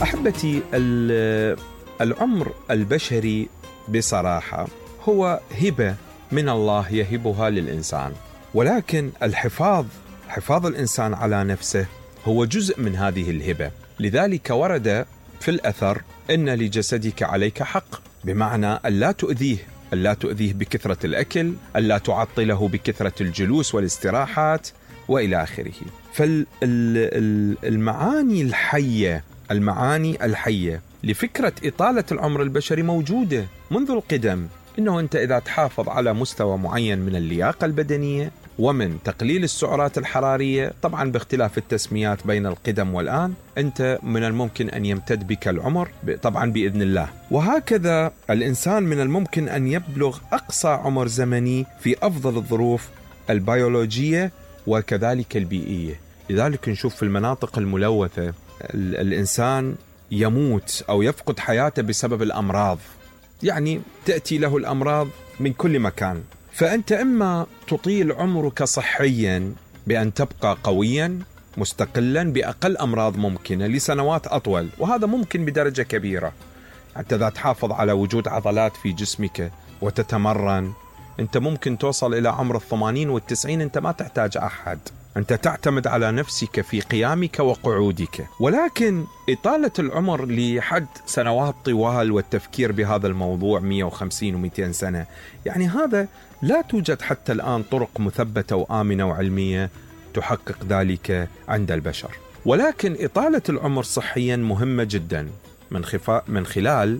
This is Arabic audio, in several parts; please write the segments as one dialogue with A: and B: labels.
A: أحبتي، العمر البشري بصراحة هو هبة من الله يهبها للإنسان، ولكن حفاظ الإنسان على نفسه هو جزء من هذه الهبة. لذلك ورد في الأثر إن لجسدك عليك حق، بمعنى ألا تؤذيه بكثرة الأكل، ألا تعطله بكثرة الجلوس والاستراحات وإلى آخره. فالمعاني الحية لفكرة إطالة العمر البشري موجودة منذ القدم، إنه أنت إذا تحافظ على مستوى معين من اللياقة البدنية ومن تقليل السعرات الحرارية، طبعا باختلاف التسميات بين القدم والآن، أنت من الممكن أن يمتد بك العمر طبعا بإذن الله. وهكذا الإنسان من الممكن أن يبلغ أقصى عمر زمني في أفضل الظروف البيولوجية وكذلك البيئية. لذلك نشوف في المناطق الملوثة الإنسان يموت أو يفقد حياته بسبب الأمراض، يعني تأتي له الأمراض من كل مكان. فأنت إما تطيل عمرك صحيا بأن تبقى قويا مستقلا بأقل أمراض ممكنة لسنوات أطول، وهذا ممكن بدرجة كبيرة. حتى إذا تحافظ على وجود عضلات في جسمك وتتمرن، أنت ممكن توصل إلى عمر 80 و90 أنت ما تحتاج أحد، أنت تعتمد على نفسك في قيامك وقعودك. ولكن إطالة العمر لحد سنوات طوال والتفكير بهذا الموضوع 150 و200 سنة، يعني هذا لا توجد حتى الآن طرق مثبتة وآمنة وعلمية تحقق ذلك عند البشر. ولكن إطالة العمر صحيا مهمة جدا من خلال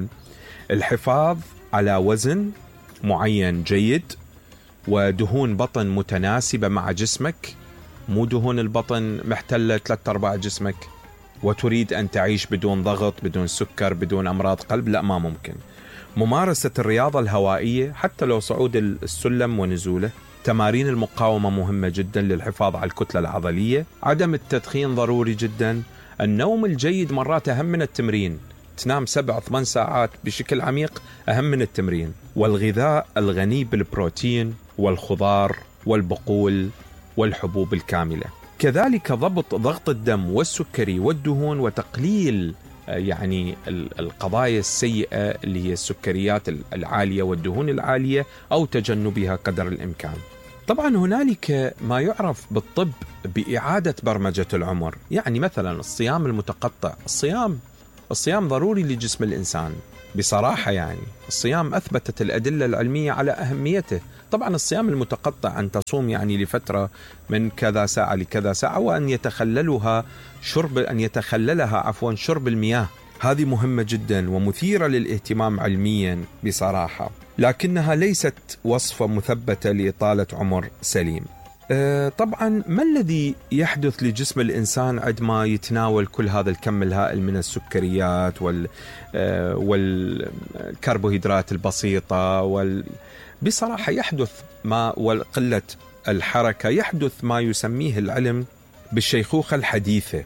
A: الحفاظ على وزن معين جيد ودهون بطن متناسبة مع جسمك، مو دهون البطن محتلة 3/4 جسمك وتريد أن تعيش بدون ضغط، بدون سكر، بدون أمراض قلب، لا، ما ممكن. ممارسة الرياضة الهوائية حتى لو صعود السلم ونزوله. تمارين المقاومة مهمة جدا للحفاظ على الكتلة العضلية. عدم التدخين ضروري جدا. النوم الجيد مرات أهم من التمرين، تنام 7-8 ساعات بشكل عميق أهم من التمرين. والغذاء الغني بالبروتين والخضار والبقول والحبوب الكاملة. كذلك ضغط الدم والسكري والدهون، وتقليل يعني القضايا السيئة اللي هي السكريات العالية والدهون العالية أو تجنبها قدر الإمكان. طبعا هنالك ما يعرف بالطب بإعادة برمجة العمر، يعني مثلا الصيام المتقطع. الصيام ضروري لجسم الإنسان بصراحة، يعني الصيام أثبتت الأدلة العلمية على أهميته. طبعا الصيام المتقطع أن تصوم يعني لفترة من كذا ساعة لكذا ساعة، وأن يتخللها شرب المياه، هذه مهمة جدا ومثيرة للاهتمام علميا بصراحة، لكنها ليست وصفة مثبتة لإطالة عمر سليم. طبعا ما الذي يحدث لجسم الإنسان عندما يتناول كل هذا الكم الهائل من السكريات والكربوهيدرات البسيطة بصراحة يحدث وقلة الحركة، يحدث ما يسميه العلم بالشيخوخة الحديثة.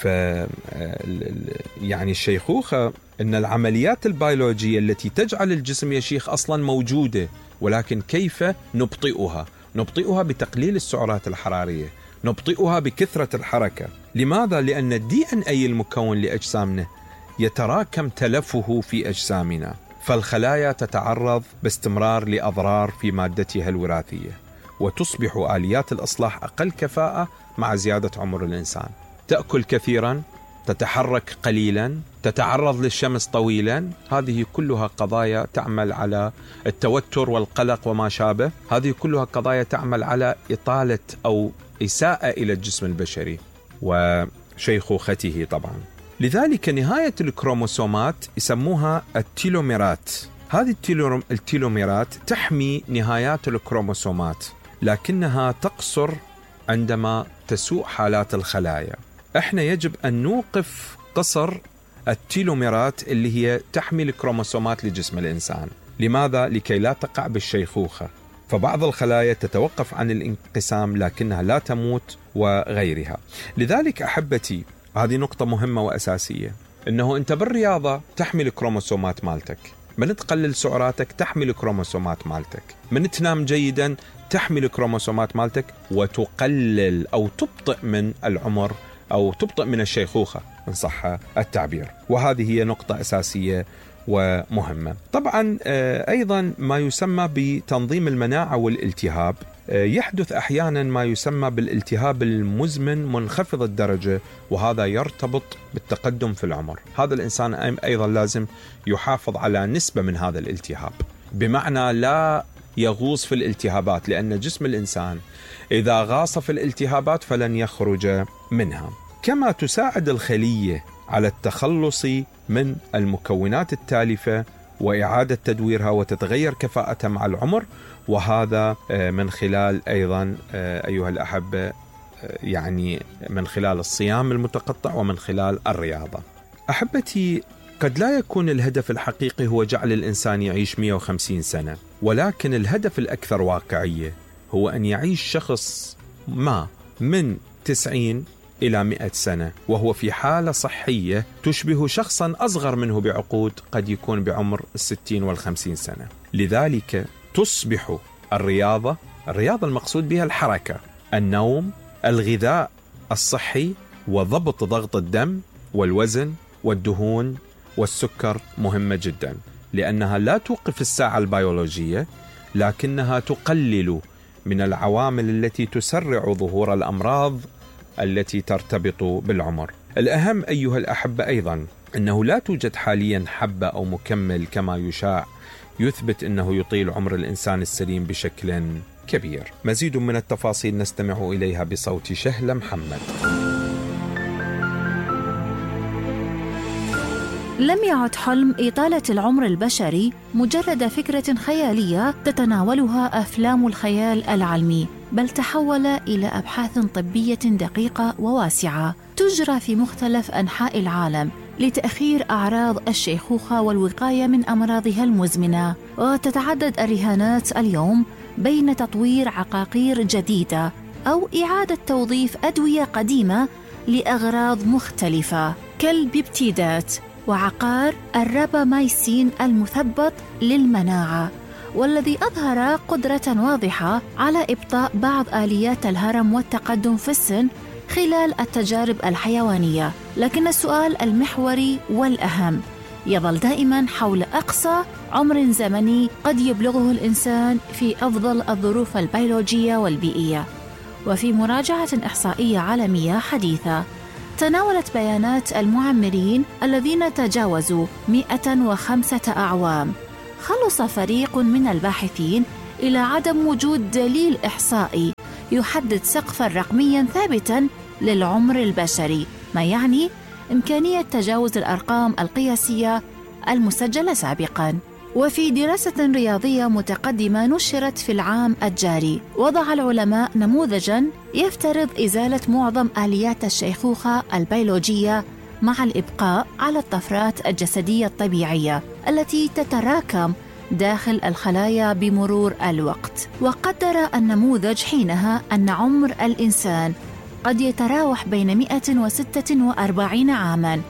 A: يعني الشيخوخة إن العمليات البيولوجية التي تجعل الجسم يشيخ أصلا موجودة، ولكن كيف نبطئها بتقليل السعرات الحرارية، نبطئها بكثرة الحركة. لماذا؟ لأن الDNA المكون لأجسامنا يتراكم تلفه في أجسامنا، فالخلايا تتعرض باستمرار لأضرار في مادتها الوراثية، وتصبح آليات الإصلاح أقل كفاءة مع زيادة عمر الإنسان. تأكل كثيرا، تتحرك قليلا، تتعرض للشمس طويلا، هذه كلها قضايا تعمل على التوتر والقلق وما شابه. هذه كلها قضايا تعمل على إطالة أو إساءة إلى الجسم البشري وشيخوخته طبعا. لذلك نهاية الكروموسومات يسموها التيلوميرات. هذه التيلوميرات تحمي نهايات الكروموسومات، لكنها تقصر عندما تسوء حالات الخلايا. احنا يجب أن نوقف قصر التيلوميرات اللي هي تحمي الكروموسومات لجسم الإنسان. لماذا؟ لكي لا تقع بالشيخوخة. فبعض الخلايا تتوقف عن الانقسام لكنها لا تموت وغيرها. لذلك أحبتي، هذه نقطة مهمة وأساسية، إنه أنت بالرياضة تحمي الكروموسومات مالتك، من تقلل سعراتك تحمي الكروموسومات مالتك، من تنام جيدا تحمي الكروموسومات مالتك، وتقلل أو تبطئ من العمر أو تبطئ من الشيخوخة إن صح التعبير، وهذه هي نقطة أساسية ومهمة. طبعا أيضا ما يسمى بتنظيم المناعة والالتهاب. يحدث أحيانا ما يسمى بالالتهاب المزمن منخفض الدرجة، وهذا يرتبط بالتقدم في العمر. هذا الإنسان أيضا لازم يحافظ على نسبة من هذا الالتهاب، بمعنى لا يغوص في الالتهابات، لأن جسم الإنسان إذا غاص في الالتهابات فلن يخرج منها. كما تساعد الخلية على التخلص من المكونات التالفة وإعادة تدويرها، وتتغير كفاءتها مع العمر، وهذا من خلال أيضا أيها الأحبة يعني من خلال الصيام المتقطع ومن خلال الرياضة. أحبتي، قد لا يكون الهدف الحقيقي هو جعل الإنسان يعيش 150 سنة، ولكن الهدف الأكثر واقعية هو أن يعيش شخص ما من 90 إلى 100 سنة وهو في حالة صحية تشبه شخصا أصغر منه بعقود، قد يكون بعمر 60 و50 سنة. لذلك تصبح الرياضة المقصود بها الحركة، النوم، الغذاء الصحي، وضبط ضغط الدم والوزن والدهون والسكر مهمة جدا، لأنها لا توقف الساعة البيولوجية، لكنها تقلل من العوامل التي تسرع ظهور الأمراض التي ترتبط بالعمر. الأهم أيها الأحبة أيضا أنه لا توجد حاليا حبة أو مكمل كما يشاع يثبت أنه يطيل عمر الإنسان السليم بشكل كبير. مزيد من التفاصيل نستمع إليها بصوت شهلة محمد.
B: لم يعد حلم إطالة العمر البشري مجرد فكرة خيالية تتناولها أفلام الخيال العلمي، بل تحول إلى أبحاث طبية دقيقة وواسعة تجرى في مختلف أنحاء العالم لتأخير أعراض الشيخوخة والوقاية من أمراضها المزمنة. وتتعدد الرهانات اليوم بين تطوير عقاقير جديدة أو إعادة توظيف أدوية قديمة لأغراض مختلفة كالبيبتيدات وعقار الرابامايسين المثبط للمناعة، والذي أظهر قدرة واضحة على إبطاء بعض آليات الهرم والتقدم في السن خلال التجارب الحيوانية. لكن السؤال المحوري والأهم يظل دائما حول أقصى عمر زمني قد يبلغه الإنسان في أفضل الظروف البيولوجية والبيئية. وفي مراجعة إحصائية عالمية حديثة تناولت بيانات المعمرين الذين تجاوزوا 105 أعوام، خلص فريق من الباحثين إلى عدم وجود دليل إحصائي يحدد سقفاً رقمياً ثابتاً للعمر البشري، ما يعني إمكانية تجاوز الأرقام القياسية المسجلة سابقاً. وفي دراسة رياضية متقدمة نشرت في العام الجاري، وضع العلماء نموذجاً يفترض إزالة معظم آليات الشيخوخة البيولوجية مع الإبقاء على الطفرات الجسدية الطبيعية التي تتراكم داخل الخلايا بمرور الوقت. وقدر النموذج حينها أن عمر الإنسان قد يتراوح بين 146 عاماً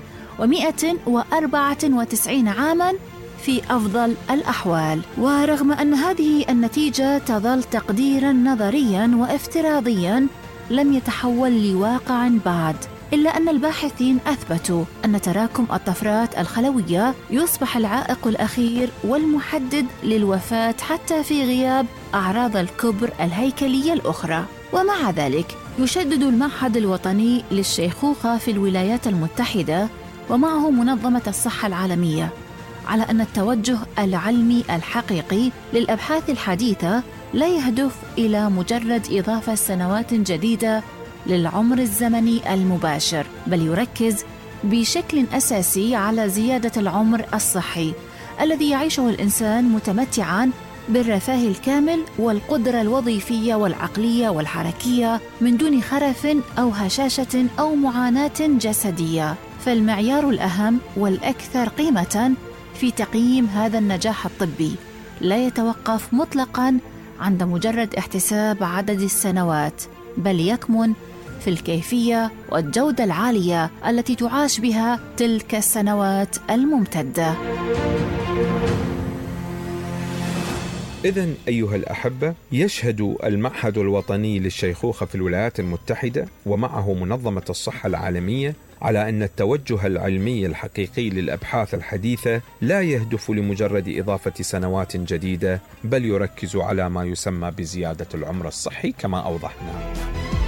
B: و194 عاماً في أفضل الأحوال. ورغم أن هذه النتيجة تظل تقديراً نظرياً وافتراضياً لم يتحول لواقع بعد، إلا أن الباحثين أثبتوا أن تراكم الطفرات الخلوية يصبح العائق الأخير والمحدد للوفاة حتى في غياب أعراض الكبر الهيكلية الأخرى. ومع ذلك يشدد المعهد الوطني للشيخوخة في الولايات المتحدة ومعه منظمة الصحة العالمية على أن التوجه العلمي الحقيقي للأبحاث الحديثة لا يهدف إلى مجرد إضافة سنوات جديدة للعمر الزمني المباشر، بل يركز بشكل أساسي على زيادة العمر الصحي الذي يعيشه الإنسان متمتعاً بالرفاه الكامل والقدرة الوظيفية والعقلية والحركية من دون خرف أو هشاشة أو معاناة جسدية. فالمعيار الأهم والأكثر قيمة في تقييم هذا النجاح الطبي لا يتوقف مطلقاً عند مجرد احتساب عدد السنوات، بل يكمن في الكيفية والجودة العالية التي تعاش بها تلك السنوات الممتدة.
A: إذن أيها الأحبة، يشهد المعهد الوطني للشيخوخة في الولايات المتحدة ومعه منظمة الصحة العالمية على أن التوجه العلمي الحقيقي للأبحاث الحديثة لا يهدف لمجرد إضافة سنوات جديدة، بل يركز على ما يسمى بزيادة العمر الصحي كما أوضحنا.